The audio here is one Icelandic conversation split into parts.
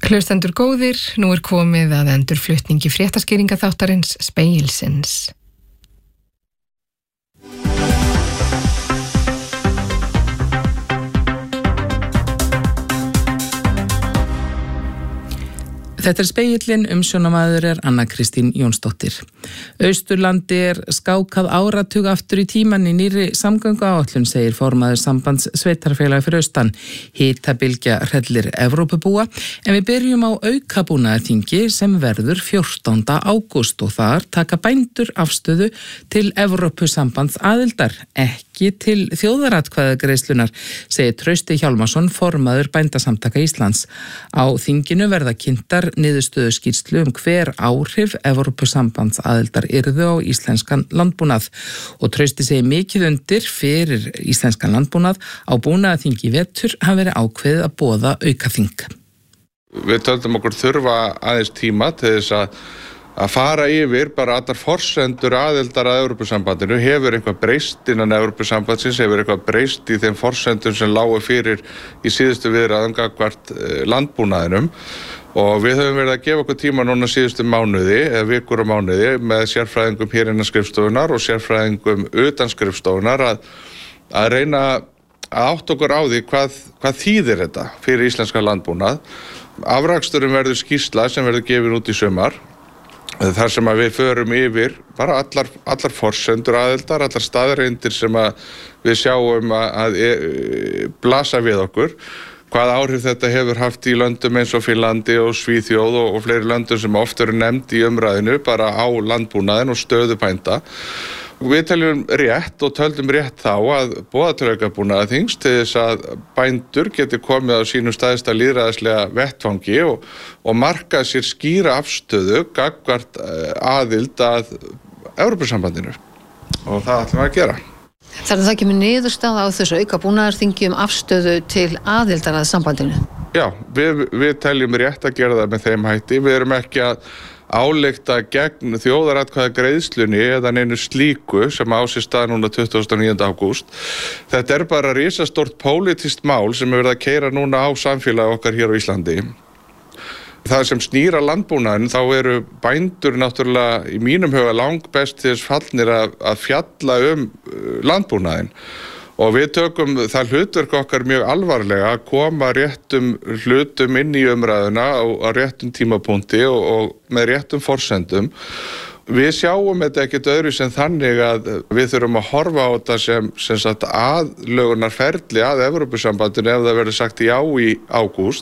Hlustendur góðir, nú komið að endurflutningi fréttaskýringaþáttarins Spegilsins. Þetta Spegillinn, umsjónamaður Anna Kristín Jónsdóttir. Austurlandi skákað áratug aftur í tíman í nýrri samgönguáætlun, segir formaður sambands sveitarfélaga fyrir austan. Hitabylgja hrellir Evrópubúa, en við byrjum á aukabúnaðarþingi sem verður 14. ágúst og þar taka bændur afstöðu til Evrópusambands aðildar, ekki til þjóðaratkvæðagreiðslunar, segir Trausti Hjálmarsson, formaður Bændasamtaka Íslands. Á þinginu verða kynntar niðurstöðu skýrslu hver áhrif Evrópusambands aðildar yrðu á íslenskan landbúnað og Trausti segir mikið undir fyrir íslenskan landbúnað á búnaðarþingi í vetur hafi verið ákveðið að boða aukaþing. Við töldum okkur þurfa aðeins tíma til þess að fara yfir bara allar forsendur aðildar að Evrópusambandinu. Hefur eitthvað breyst innan Evrópusambandsins, hefur eitthvað breyst í þeim forsendum sem lágu fyrir í síðustu viðræðum gagnvart landbúnaðinum. Og við höfum verið að gefa okkur tíma núna síðustu mánuði, eða vikur og mánuði, með sérfræðingum hér innan skrifstofunar og sérfræðingum utan skrifstofunar að reyna að átta okkur á því hvað þýðir þetta fyrir íslenska landbúnað. Afraksturinn verður skýrsla sem verður gefin út í sumar, þar sem að við förum yfir bara allar forsendur aðildar, allar staðreyndir sem að við sjáum að blasa við okkur. Hvað áhrif þetta hefur haft í löndum eins og Finnlandi og Svíþjóð og fleiri löndum sem oft eru nefnd í umræðinu bara á landbúnaðinn og stöðu bænda. Við teljum rétt og töldum rétt þá að boða til aukabúnaðarþings til þess að bændur geti komið á sínum stæðsta lýðræðislega vettvangi og marka sér skýra afstöðu gagnvart aðild að Evrópusambandinu. Og það ætlum við að gera. Þannig að það kemur niðurstaða á þessu aukabúnaðarþingi afstöðu til aðildar að sambandinu? Já, við teljum rétt að gera það með þeim hætti. Við erum ekki að álykta gegn þjóðaratkvæðagreiðslunni eða neinu slíku sem á sér stað núna 29. ágúst. Þetta bara risastórt pólitískt mál sem verið að keyra núna á samfélagi okkar hér á Íslandi. Það sem snýra landbúnaðinn, þá eru bændur náttúrulega í mínum huga langbest til þess fallnir að fjalla landbúnaðinn. Og við tökum það hlutverk okkar mjög alvarlega að koma réttum hlutum inn í umræðuna á réttum tímapunkti og með réttum forsendum. Við sjáum þetta ekkert öðru sem þannig að við þurfum að horfa á þetta sem sagt aðlögunarferli að Evrópusambandinu ef það verður sagt já í ágúst.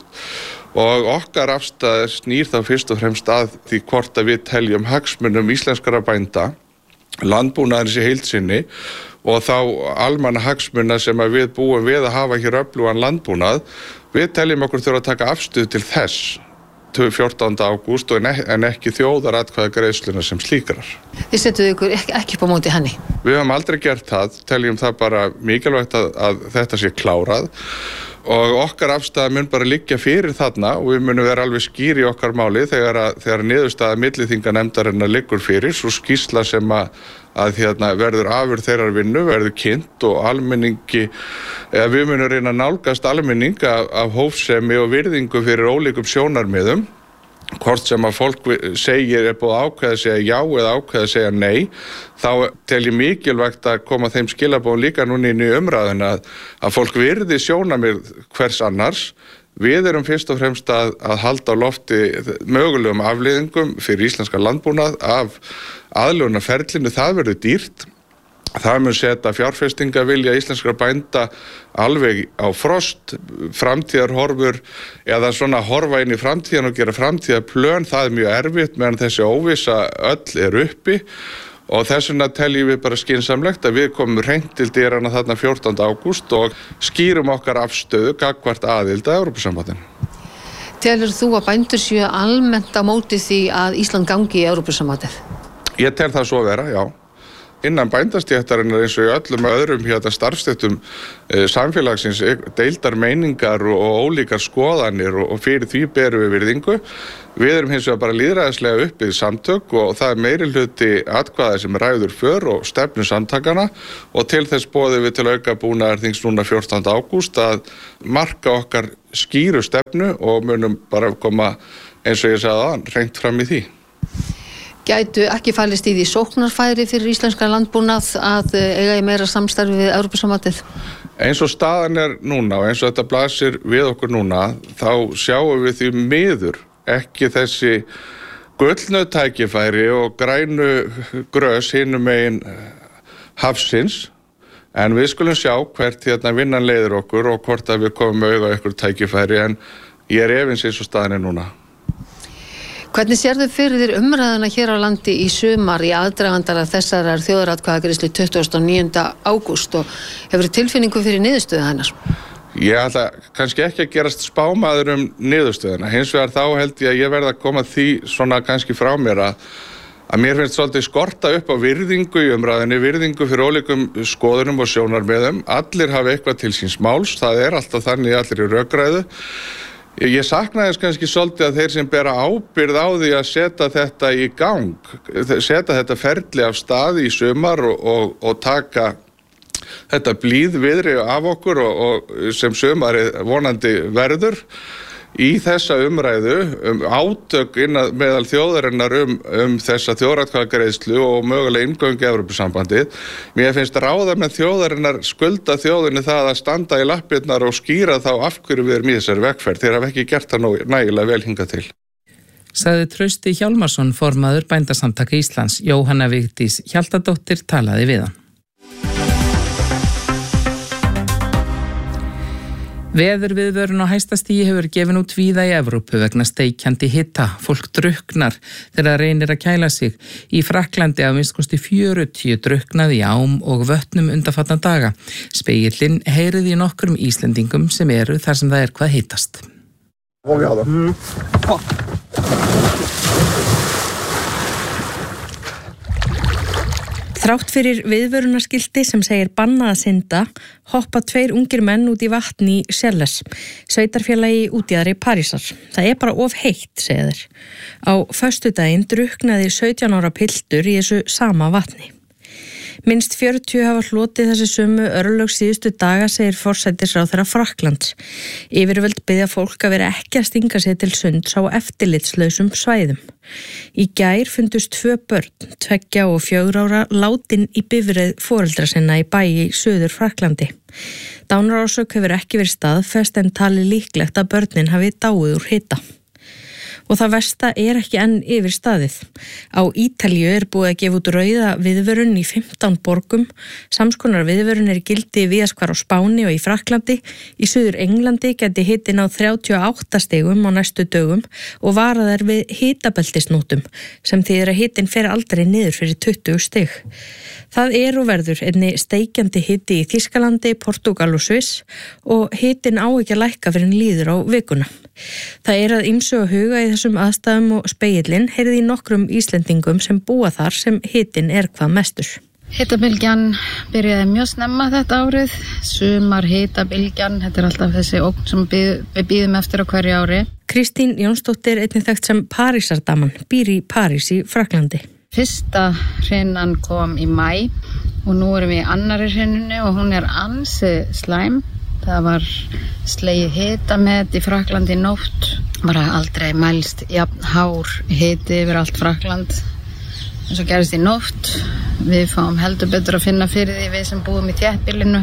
Og okkar afstæð snýr þá fyrst og fremst að því hvort að við teljum hagsmunum íslenskara bænda, landbúnaðarins í heild sinni og þá almanna hagsmuna sem að við búum við að hafa hér öflugan landbúnað. Við teljum okkur þurfa að taka afstöðu til þess 14. ágúst en ekki þjóðaratkvæðagreiðsluna sem slíkrar. Þið setjuðu ykkur ekki upp á móti henni? Við höfum aldrei gert það, teljum það bara mikilvægt að þetta sé klárað. Og okkar afstæða mun bara liggja fyrir þarna og við munum vera alveg skýr í okkar máli þegar niðurstaða milliþinganefndarinnar liggur fyrir, svo skýrsla sem að verður afurð þeirrar vinnu, verður kynnt og almenningi, við munum reyna að nálgast almenning af hófsemi og virðingu fyrir ólíkum sjónarmiðum. Hvort sem að fólk segir búið ákveða að segja já eða ákveða að segja nei, þá tel ég mikilvægt að koma þeim skilaboðum líka núna inn í umræðuna að fólk virði sjónarmið hvers annars. Við erum fyrst og fremst að halda á lofti mögulegum afleiðingum fyrir íslenska landbúnað af aðlögunarferlinu. Það verður dýrt. Það mun setja fjárfestingavilja íslenskra bænda alveg á frost, framtíðarhorfur eða svona horfa inn í framtíðan og gera framtíðarplön, það mjög erfitt meðan þessi óvissa öll uppi og þess vegna teljum við bara skynsamlegt að við komum hreint til dyrana þarna 14. ágúst og skýrum okkar afstöðu gagnvart aðild að Evrópusambandinu. Telur þú að bændur séu almennt á móti því að Ísland gangi í Evrópusambandið? Ég tel það svo vera, já. innan bændastéttarinnar eins og í öllum öðrum starfstéttum samfélagsins deildar meiningar og ólíkar skoðanir og fyrir því berum við virðingu. Við erum hins vegar bara lýðræðislega uppið samtök og það meiri hluti atkvæða sem ræður för og stefnu samtakana og til þess boðum við til aukabúnaðarþings núna 14. ágúst að marka okkar skýru stefnu og munum bara koma, eins og ég sagði áðan, hreint fram í því. Gætu ekki fælist í því sóknarfæri fyrir íslenska landbúnað að eiga í meira samstarfi við Evrópusambandið? Eins og staðan núna og eins og þetta blasir við okkur núna, þá sjáum við því miður ekki þessi gullnu tækifæri og grænu grös hinum megin hafsins, en við skulum sjá hvert vinnan leiðir okkur og hvort að við komum auga ykkur tækifæri, en ég efins eins og staðan núna. Hvernig sérðu fyrir þér umræðuna hér á landi í sumar í aðdragandara þessarar þjóðaratkvæðagreiðslu 29. ágúst og hefur tilfinningu fyrir niðurstöðu hennar? Ég ætla kannski ekki að gerast spámaður niðurstöðuna. Hins vegar þá held ég að ég verð að koma því svona kannski frá mér að mér finnst svolítið skorta upp á virðingu í umræðinni, virðingu fyrir ólíkum skoðunum og sjónarmiðum. Allir hafa eitthvað til síns máls, það alltaf þannig allir í rökræðu. Ég saknaði þess kannski svolítið að þeir sem bera ábyrgð á því að setja þetta í gang, setja þetta ferli af stað í sumar og taka þetta blíðviðri af okkur og sem sumarið vonandi verður í þessa umræðu átök meðal þjóðarinnar þessa þjóðaratkvæðagreiðslu og mögulega inngöngu í Evrópusambandið. Mér finnst ráðamenn þjóðarinnar skulda þjóðinni það að standa í lappirnar og skýra þá af hverju við erum í þessari vegferð. Þeir hafa ekki gert það nægilega vel hingað til. Sagði Trausti Hjálmarsson, formaður Bændasamtaka Íslands. Jóhanna Vigdís Hjaltadóttir talaði við hann. Veðurviðvörun á hæsta stigi hefur gefin út víða í Evrópu vegna steikjandi hita. Fólk drukknar þegar það reynir að kæla sig. Í Frakklandi að minnst kosti 40 drukknaði í ám og vötnum undanfarna daga. Spegillinn heyriði í nokkrum Íslendingum sem eru þar sem það hvað heitast. Þrátt fyrir viðvörunarskilti sem segir bannað að synda, hoppa 2 ungir menn út í vatn í Sjelles, sveitarfélagi útjaðri Parísar. Það bara of heitt, segja þeir. Á föstudaginn drukknaði 17 ára piltur í þessu sama vatni. Minnst 40 hafa hlotið þessi sömu örlög síðustu daga, segir forsætisráðherra Frakklands. Yfirvöld biðja fólk að vera ekki að stinga sig til sunds á eftirlitslausum svæðum. Í gær fundust 2 börn, 2 og 4 ára, látin í bifreið foreldra sinna í bæ í Suður Frakklandi. Dánarorsök hefur ekki verið staðfest en talið líklegt að börnin hafi dáið úr hita. Og það versta ekki enn yfir staðið. Á Ítalíu búið að gefa út rauða viðvörun í 15 borgum. Samskonar viðvörun í gildi víðast hvar á Spáni og í Frakklandi. Í Suður Englandi gæti hitinn á 38 stigum á næstu dögum og varað við hitabeltisnótum sem þýðir að hitinn fer aldrei niður fyrir 20 stig. Það og verður einni steikjandi hiti í Þýskalandi, Portúgal og Sviss og hitinn á ekki að lækka fyrir líður á vikuna. Það að ýmsu að huga í þessum aðstæðum og spegillinn heyrði í nokkrum Íslendingum sem búa þar sem hitinn hvað mestur. Hitabylgjan byrjaði mjög snemma þetta árið, sumar hitabylgjan, þetta alltaf þessi ógn sem við bíðum eftir á hverju ári. Kristín Jónsdóttir, einnig þekkt sem Parísardaman, býr í París í Frakklandi. Fyrsta hreinan kom í maí og nú erum við í annarri hreinunni og hún ansi slæm. Það var slegið hitamet í Frakklandi í nótt. Bara aldrei mælst jafn hár hiti yfir allt Frakkland. eins og gerist í nótt. Við fáum heldur betur að finna fyrir því við sem búum í þéttbýlinu.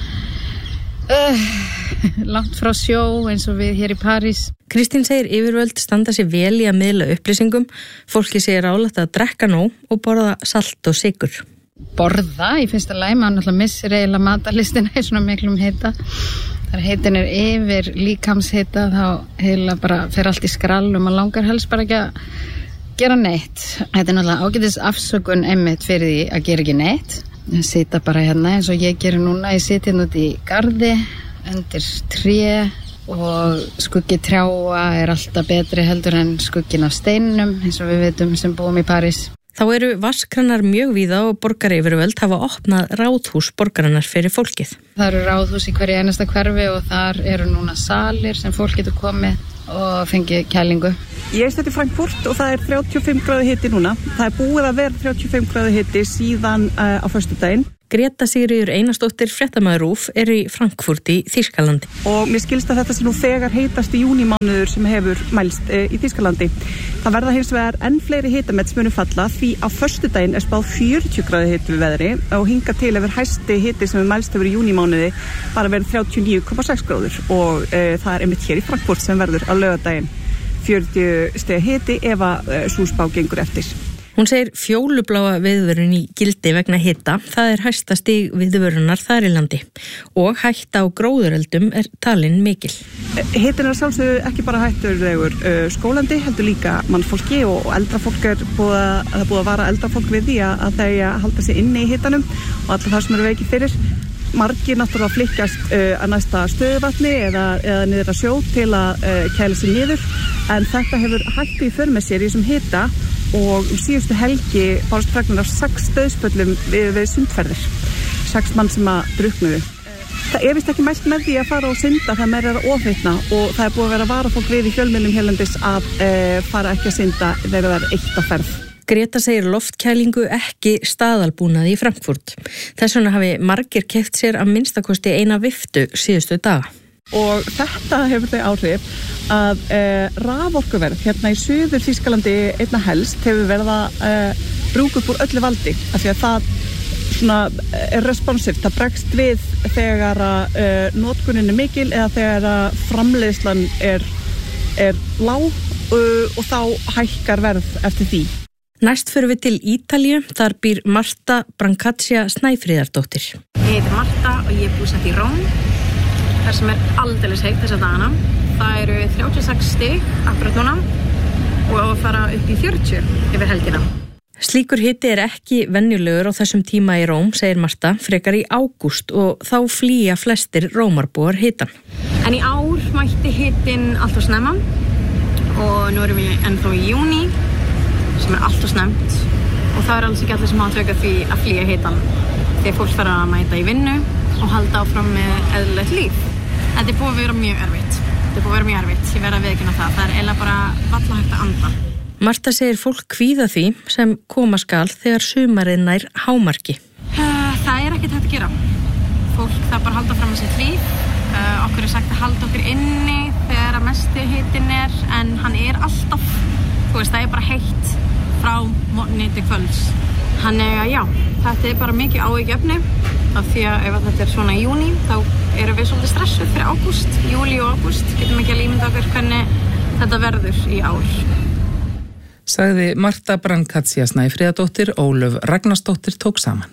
Langt frá sjó eins og við hér í París. Kristín segir yfirvöld standa sér vel í að miðla upplýsingum. Fólki segir ráðlegt að drekka nóg og borða salt og sykur. Borða í fyrsta lagi, maður náttúrulega missir eiginlega matalistina í svona miklum hita. Þegar hitin yfir líkamshita þá heila bara fer allt í skrall og maður langar helst bara ekki að gera neitt. Þetta náttúrulega ágætis afsökun einmitt fyrir því að gera ekki neitt. Ég sita bara hérna eins og ég gerir núna. Ég siti hérna út í garði undir tré og skuggi trjáa alltaf betri heldur en skuggin af steinum eins og við veitum sem búum í París. Þá eru vatnskranar mjög víða og borgaryfirvöld hafa opnað ráðhús borgarinnar fyrir fólkið. Það eru ráðhús í hverju einasta hverfi og þar eru núna salir sem fólk getur komið og fengið kælingu. Ég stætti Frankfurt og það 35 gráðu hiti núna. Það búið að vera 35 gráðu hiti síðan á föstudaginn. Greta Sigríður Einarsdóttir, fréttamaður RÚV, í Frankfurt í Þýskalandi. Og mér skilst að þetta sé nú þegar heitasti júnímánuður sem hefur mælst í Þýskalandi. Það verða hins vegar enn fleiri hitamett sem munu falla því á föstudaginn spáð 40 gráðu hiti við veðri og hingað til hefur hæsti hiti sem mælst hefur í júnímánuði bara verið 39,6 gráður og það einmitt hér í Frankfurt sem verður á laugardaginn 40 stiga hiti ef að sú spá gengur eftir. Hún segir fjólubláa viðvörun í gildi vegna hita, það hæsta stig viðvörunar þar í landi og hætta á gróðureldum talin mikil. Hitin sjálfsögðu ekki bara hættulegur skólandi, heldur líka mannfólki og eldra fólk búið að vara eldra fólk við því að þau halda sig inni í hitanum og allir það sem eru veikir fyrir. Margir náttúrulega flykkjast að næsta stöðuvatni eða niður að sjó til að kæla sig niður en þetta hefur hættu í för með sér í þessum hita og síðustu helgi bárust fregnir af 6 dauðsföllum við sundferðir. 6 mann sem að drukknuðu. Það vist ekki mælt með því að fara og synda það meira að ofhitna og það búið að vera að vara fólk við í fjölmiðlum hérlendis að fara ekki að synda þegar það eitt á ferð. Greta segir loftkælingu ekki staðalbúnaði í Frankfurt. Þess vegna hafi margir keypt sér að minnstakosti eina viftu síðustu daga. Og þetta hefur þau áhrif að raforkuverð hérna í Suður Þýskalandi einna helst hefur verið að brúka upp úr öllu valdi af því að það svona responsive, það bregst við þegar notkunin mikil eða þegar framleiðslan er lág og þá hækkar verð eftir því. Næst fyrir við til Ítalíu, þar býr Marta Brancaccia Snæfríðardóttir. Ég heiti Marta og ég búsett í Róm, þar sem aldeilis heitt þessa dagana. Það eru 36 stig akkurat núna og að fara upp í 40 yfir helgina. Slíkur hiti ekki venjulegur á þessum tíma í Róm, segir Marta, frekar í ágúst og þá flýja flestir Rómarbúar hitan. En í ár mætti hitin alltaf snemma og nú erum við ennþá í júní sem alltaf snemmt og það alls ekki allir sem hafa tökað því að flýja hitan þegar fólk þarf að mæta í vinnu og halda áfram með eðlilegt líf. En þetta búið að vera mjög erfitt. Ég verð að viðurkenna það. Það eiginlega bara varla hægt að anda. Marta segir fólk kvíða því sem koma skal þegar sumarið nær hámarki. Það ekkert hægt að gera. Fólk það bara halda fram með sitt líf. Okkur sagt að halda okkur inni þegar að mestu hitin en hann alltaf. Þú veist, það bara heitt frá morgni til kvölds. Þannig að já, þetta bara mikið áhyggjuefni af því að ef þetta svona í júní þá erum við svolítið stressuð fyrir ágúst, júlí og ágúst. Getum ekki að ímynda okkur hvernig þetta verður í ár. Sagði Marta Brancaccia Snæfríðardóttir, Ólöf Ragnarsdóttir tók saman.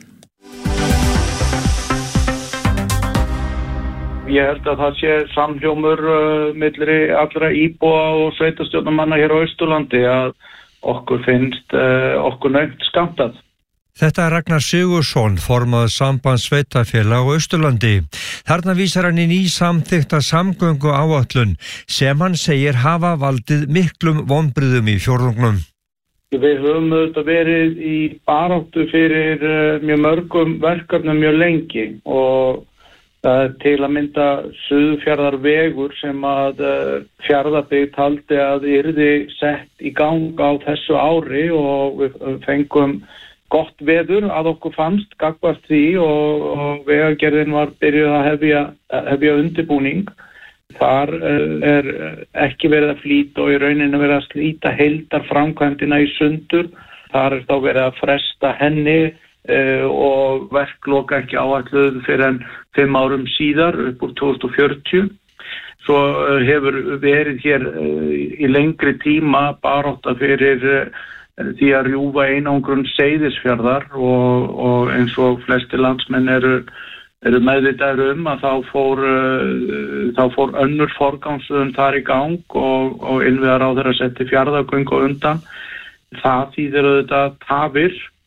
Ég held að það sé samhljómur milli allra íbúa og sveitarstjórnarmanna hér á Austurlandi að okkur finnst okkur naumt skammtað. Þetta Ragnar Sigurðsson, formaður sambands sveitarfélaga á Austurlandi. Þarna vísar hann í nýsamþykkta samgönguáætlun sem hann segir hafa valdið miklum vonbrigðum í fjórðungnum. Við höfum auðvitað verið í baráttu fyrir mjög mörgum verkefnum mjög lengi og það til að mynda Suðurfjarðarvegur sem að Fjarðabyggð taldi að yrði sett í gang á þessu ári og við fengum gott veður að okkur fannst gagnvart því og vegagerðin var byrjuð að hefja undirbúning. Þar ekki verið að flýta og í rauninu verið að slíta heildarframkvæmdina í sundur. Þar þá verið að fresta henni og verklok ekki áætluð fyrir en 5 árum síðar upp úr 2040. Svo hefur verið hér í lengri tíma barátta fyrir því að rjúfa einangrun Seyðisfjarðar og eins og flestir landsmenn eru meðvitaðir að þá fór önnur forgangsröðun þar í gang og innviðaráðherra setti Fjarðargöng á undan. Það þýðir auðvitað tafir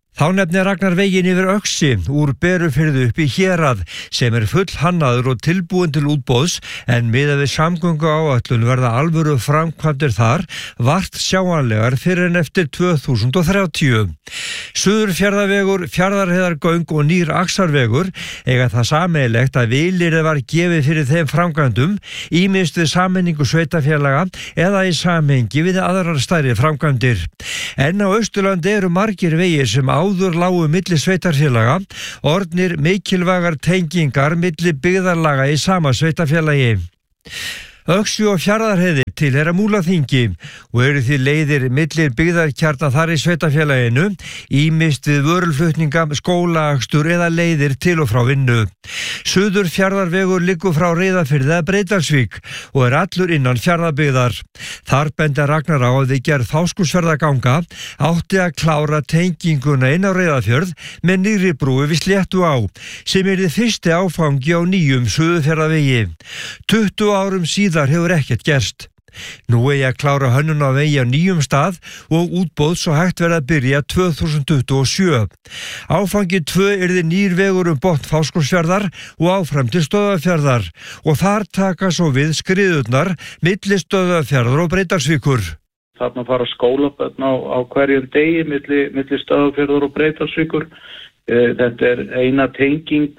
Þá nefnir Ragnar veginn yfir Öxi úr Berufirði upp í Hérað sem full hannaður og tilbúin til útboðs en miðað við samgönguáætlun verða alvöru framkvæmdir þar vart sjáanlegar fyrr en eftir 2030. Suðurfjarðavegur, Fjarðarheiðargöng og nýr Axarvegur eiga það sameiginlegt að vilyrði var gefið fyrir þeim framkvæmdum ýmist við sameiningu sveitarfélaga eða í samhengi við aðrar stærri framkvæmdir. En á Austurlandi eru margir vegir sem áður lágu milli sveitarfélaga, orðnir mikilvægar tengingar milli byggðarlaga í sama sveitarfélagi. Öxi og Fjarðarheiði tilheyra Múlaþingi og eru því leiðir millir byggðarkjarna þar í sveitarfélaginu, ýmist við vöruflutninga, skólaakstur eða leiðir til og frá vinnu. Suðurfjarðarvegur liggur frá Reyðarfirði að Breiðdalsvík og allur innan Fjarðabyggðar. Þar benda Ragnar á að við gerð Fáskrúðsfjarðarganga átti að klára tenginguna inn á Reyðarfjörð með nýrri brúi við Sléttuá, sem yrði fyrsti áfangi á nýjum Suðurfjarðavegi. 20 árum síðar hefur ekkert gerst. Nú eigi að klára hönnun á vegi á nýjum stað og útboð svo hægt verða að byrja 2027. Áfangi 2 yrði nýr vegur botn Fáskrúðsfjarðar og áfram til Stöðvarfjarðar og þar taka svo við skriðurnar milli Stöðvarfjarðar og Breiðdalsvíkur. Þarna fara skólabörn á hverjum degi milli Stöðvarfjarðar og Breiðdalsvíkur. Þetta eina tenging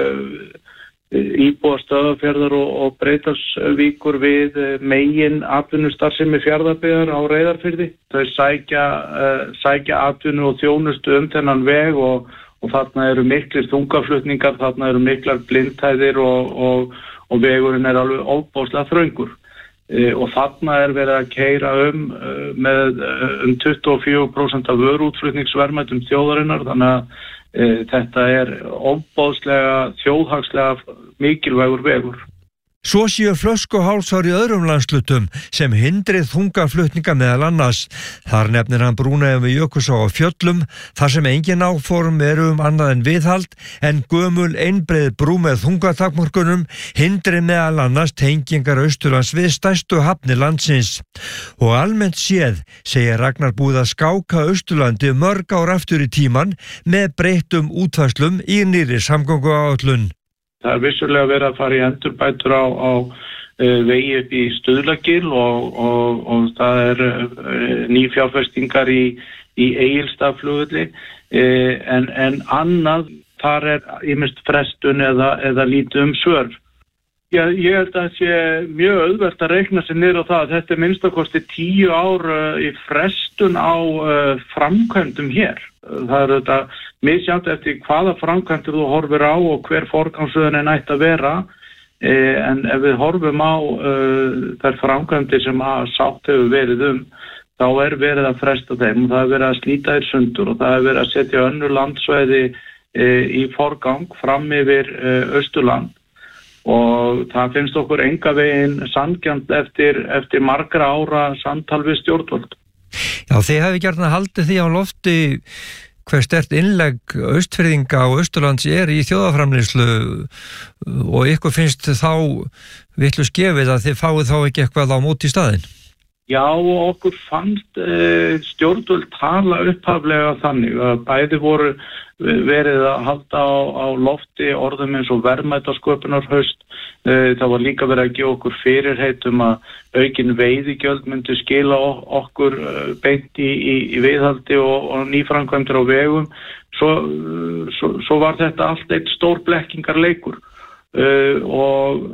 íbúa Stöðvarfjarðar og Breiðdalsvíkur við megin atvinnustarfsemi Fjarðabyggðar á Reyðarfirði. Þau sækja atvinnu og þjónustu þennan veg og þarna eru miklir þungaflutningar, þarna eru miklar blindhæðir og vegurinn alveg ofboðslega þröngur. Og þarna verið að keyra með 24% af vöruútflutningsverðmætum þjóðarinnar, þannig að þetta ofboðslega þjóðhagslega mikilvægur vegur. Svo séu flöskuhálsar í öðrum landslutum sem hindrið þungaflutninga meðal annars. Þar nefnir hann brúna við Jökulsá á Fjöllum, þar sem engin áform eru annað en viðhald, en gömul einbreið brú með þungatakmörkunum hindrið meðal annars tengingar Austurlands við stærstu hafnir landsins. Og almennt séð, segir Ragnar, búið að skáka Austurlandi mörg ár aftur í tíman með breyttum útfærslum í nýrri samgönguáætlun. Það vissulega verið að fara í endurbætur á vegi upp í Stuðlagil og það nýfjárfestingar í Egilsstaðaflugvelli, en annað þar ýmist frestun eða lítið svör. Ég held að það sé mjög auðvelt að reikna sér niður á það að þetta minnstakosti 10 ár í frestun á framkvæmdum hér. Það þetta misjafnt eftir hvaða framkvæmdir þú horfir á og hver forgangsröðunin ætti að vera, en ef við horfum á þær framkvæmdir sem sátt hefur verið þá verið að fresta þeim og það verið að slíta þær sundur og það verið að setja önnur landsvæði í forgang fram yfir Austurland. Og það finnst okkur engan veginn sanngjarnt eftir margra ára samtal við stjórnvöld. Já, þið hefði gjarna haldið því á lofti hver sterkt innlegg Austfirðinga og Austurlands í þjóðarframleiðslu og ykkur finnst þá vitlaust gefið að þið fáið þá ekki eitthvað á móti í staðinn? Já, og okkur fannst stjórnvöld tala upphaflega þannig að bæði voru verið að halda á lofti orðum eins og verðmætasköpunarhaust. Það var líka verið að gefa okkur fyrirheit að aukin veiðigjöld myndi skila okkur beint í viðhaldi og nýframkvæmdir á vegum. Svo var þetta allt eitt stór blekkingarleikur. Og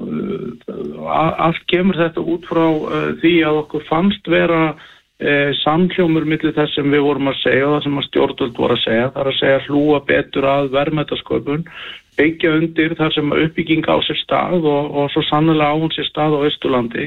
allt kemur þetta út frá því að okkur fannst vera samhljómur milli þess sem við vorum að segja og það sem að stjórnvöld voru að segja. Það er að segja hlúa betur að verðmætasköpun, byggja undir þar sem uppbygging á sér stað og svo sannlega á hún sér stað á Austurlandi,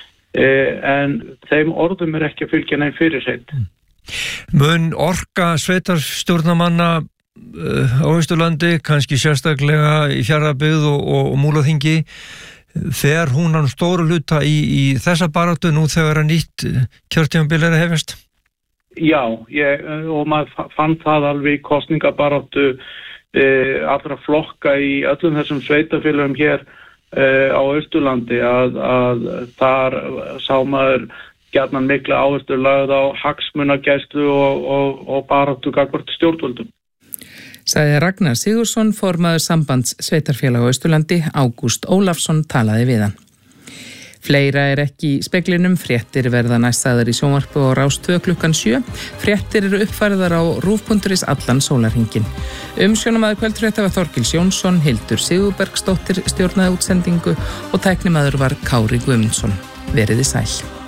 en þeim orðum ekki að fylgja neinn fyrirheit. Mun orka sveitarstjórnarmanna á Austurlandi, kannski sérstaklega í Fjarðabyggð og Múlaþingi, fer hún hann stóru hluta í þessa baráttu nú þegar nýtt kjörtímabil að hefjast? Já, og maður fann það alveg í kosningabaráttu allra flokka í öllum þessum sveitafélögum hér á Austurlandi að þar sá maður gjarnan mikla áherslu lagð á hagsmunagæslu og baráttu gagnvart stjórnvöldum. Sagði Ragnar Sigurðsson, formaður sambands sveitarfélaga á Austurlandi. Ágúst Ólafsson talaði við hann. Fleira ekki í speglinum, fréttir verða næstæðar í sjónvarpi og Rás 2 klukkan 7. Fréttir eru uppfærðar á rúv.is allan sólarhringinn. Umsjónamaður kvöldfrétta var Þorkils Jónsson, Hildur Sigurbergsdóttir stjórnaði útsendingu og tæknimaður var Kári Guðmundsson. Veriði sæl.